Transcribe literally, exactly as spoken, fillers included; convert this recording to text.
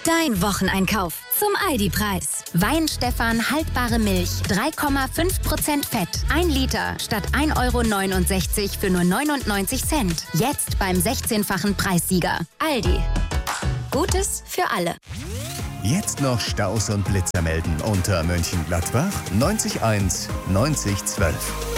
Dein Wocheneinkauf zum Aldi-Preis. Weinstefan haltbare Milch, drei Komma fünf Prozent Fett. ein Liter statt ein Euro neunundsechzig für nur neunundneunzig Cent. Jetzt beim sechzehnfachen Preissieger. Aldi. Gutes für alle. Jetzt noch Staus und Blitzer melden unter Mönchengladbach neunzig eins neunzig zwölf.